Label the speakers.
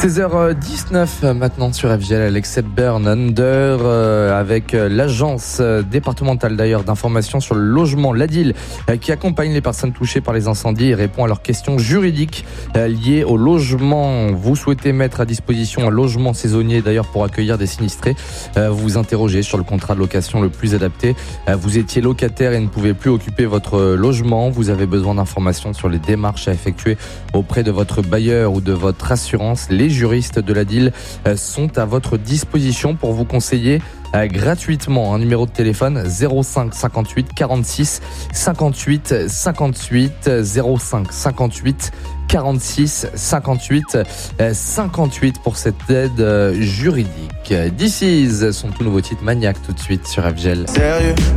Speaker 1: 16h19 maintenant sur FGL, Alex Hepburn Under avec l'agence départementale d'ailleurs d'information sur le logement, l'ADIL, qui accompagne les personnes touchées par les incendies et répond à leurs questions juridiques liées au logement. Vous souhaitez mettre à disposition un logement saisonnier d'ailleurs pour accueillir des sinistrés. Vous vous interrogez sur le contrat de location le plus adapté. Vous étiez locataire et ne pouvez plus occuper votre logement. Vous avez besoin d'informations sur les démarches à effectuer auprès de votre bailleur ou de votre assurance. Les juristes de l'ADIL sont à votre disposition pour vous conseiller gratuitement. Un numéro de téléphone 05 58 46 58 58 05 58 46 58 58 pour cette aide juridique. This is son tout nouveau titre Maniac tout de suite sur FGL. Sérieux